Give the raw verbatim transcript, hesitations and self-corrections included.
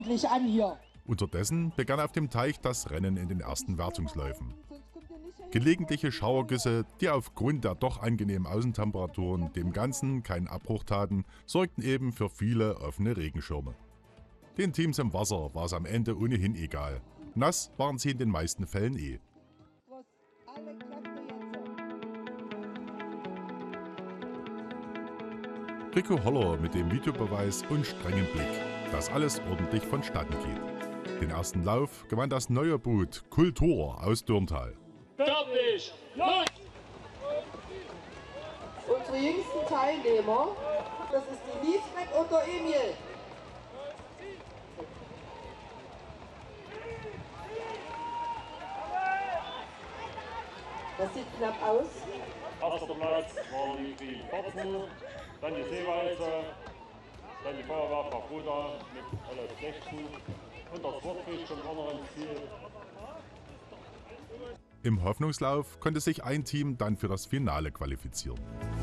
an hier. Unterdessen begann auf dem Teich das Rennen in den ersten Wertungsläufen. Gelegentliche Schauergüsse, die aufgrund der doch angenehmen Außentemperaturen dem Ganzen keinen Abbruch taten, sorgten eben für viele offene Regenschirme. Den Teams im Wasser war es am Ende ohnehin egal. Nass waren sie in den meisten Fällen eh. Rico Holler mit dem Videobeweis und strengem Blick, dass alles ordentlich vonstatten geht. Den ersten Lauf gewann das neue Boot Kultur aus Dürntal. Fertig! Los! Unsere jüngsten Teilnehmer, das ist die Lisbeth und der Emil. Das sieht knapp aus. Erster Platz war die Green vierzehn, dann die Seewalze, dann die Feuerwehr Fragoda mit L F sechzehn und das Sportfisch schon vorne ins Ziel. Im Hoffnungslauf konnte sich ein Team dann für das Finale qualifizieren.